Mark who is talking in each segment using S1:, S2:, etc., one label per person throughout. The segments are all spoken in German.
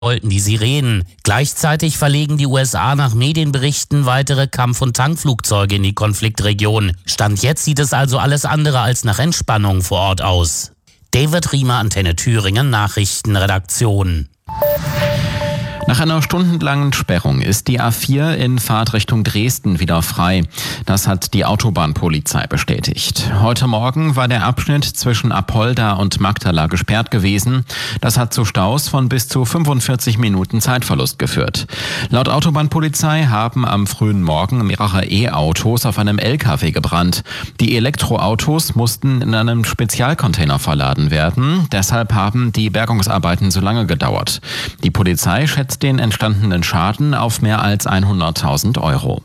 S1: wollten die Sirenen. Gleichzeitig verlegen die USA nach Medienberichten weitere Kampf- und Tankflugzeuge in die Konfliktregion. Stand jetzt sieht es also alles andere als nach Entspannung vor Ort aus. David Riemer, Antenne Thüringen, Nachrichtenredaktion.
S2: Nach einer stundenlangen Sperrung ist die A4 in Fahrtrichtung Dresden wieder frei. Das hat die Autobahnpolizei bestätigt. Heute Morgen war der Abschnitt zwischen Apolda und Magdala gesperrt gewesen. Das hat zu Staus von bis zu 45 Minuten Zeitverlust geführt. Laut Autobahnpolizei haben am frühen Morgen mehrere E-Autos auf einem LKW gebrannt. Die Elektroautos mussten in einem Spezialcontainer verladen werden. Deshalb haben die Bergungsarbeiten so lange gedauert. Die Polizei schätzt den entstandenen Schaden auf mehr als 100.000 Euro.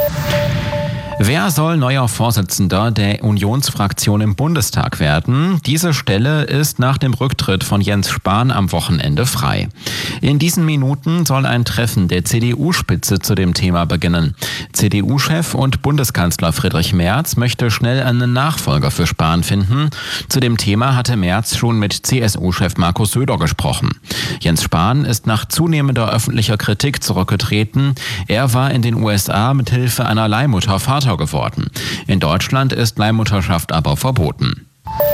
S2: Wer soll neuer Vorsitzender der Unionsfraktion im Bundestag werden? Diese Stelle ist nach dem Rücktritt von Jens Spahn am Wochenende frei. In diesen Minuten soll ein Treffen der CDU-Spitze zu dem Thema beginnen. CDU-Chef und Bundeskanzler Friedrich Merz möchte schnell einen Nachfolger für Spahn finden. Zu dem Thema hatte Merz schon mit CSU-Chef Markus Söder gesprochen. Jens Spahn ist nach zunehmender öffentlicher Kritik zurückgetreten. Er war in den USA mit Hilfe einer Leihmutter Vater geworden. In Deutschland ist Leihmutterschaft aber verboten.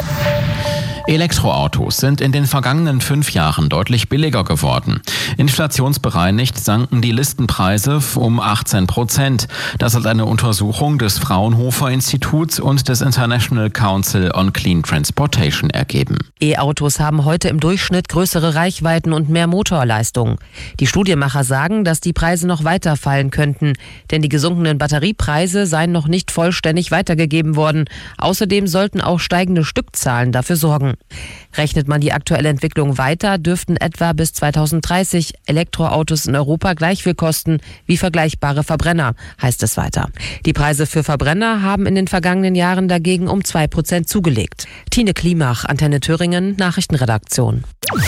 S2: Elektroautos sind in den vergangenen 5 Jahren deutlich billiger geworden. Inflationsbereinigt sanken die Listenpreise um 18%. Das hat eine Untersuchung des Fraunhofer Instituts und des International Council on Clean Transportation ergeben.
S3: E-Autos haben heute im Durchschnitt größere Reichweiten und mehr Motorleistung. Die Studienmacher sagen, dass die Preise noch weiter fallen könnten, denn die gesunkenen Batteriepreise seien noch nicht vollständig weitergegeben worden. Außerdem sollten auch steigende Stückzahlen dafür sorgen. Rechnet man die aktuelle Entwicklung weiter, dürften etwa bis 2030 Elektroautos in Europa gleich viel kosten wie vergleichbare Verbrenner, heißt es weiter. Die Preise für Verbrenner haben in den vergangenen Jahren dagegen um 2% zugelegt. Tine Klimach, Antenne Thüringen, Nachrichtenredaktion.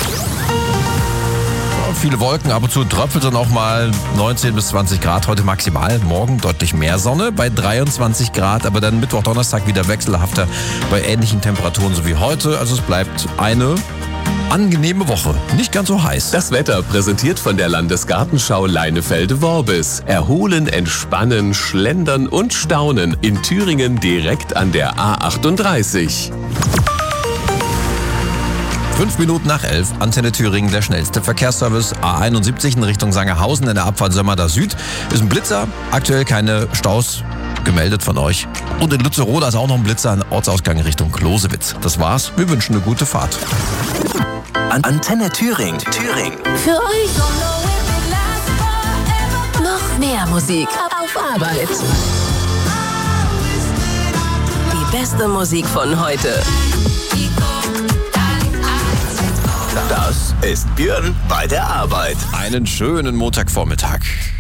S4: Viele Wolken, ab und zu tröpfelt dann auch mal 19 bis 20 Grad heute maximal. Morgen deutlich mehr Sonne bei 23 Grad, aber dann Mittwoch, Donnerstag wieder wechselhafter bei ähnlichen Temperaturen so wie heute. Also es bleibt eine angenehme Woche, nicht ganz so heiß.
S5: Das Wetter präsentiert von der Landesgartenschau Leinefelde-Worbis. Erholen, entspannen, schlendern und staunen in Thüringen direkt an der A38.
S4: 5 Minuten nach 11, Antenne Thüringen, der schnellste Verkehrsservice. A71 in Richtung Sangerhausen in der Abfahrt Sömmerda Süd. Ist ein Blitzer, aktuell keine Staus gemeldet von euch. Und in Lützeroda ist auch noch ein Blitzer an Ortsausgang Richtung Klosewitz. Das war's, wir wünschen eine gute Fahrt.
S6: Antenne Thüringen.
S7: Für euch noch mehr Musik auf Arbeit. Die beste Musik von heute.
S6: Das ist Björn bei der Arbeit.
S4: Einen schönen Montagvormittag.